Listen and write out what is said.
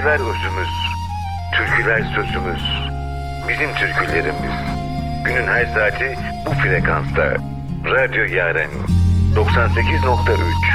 Şarkılar özümüz, türküler sözümüz, bizim türkülerimiz. Günün her saati bu frekansta. Radyo Yaren 98.3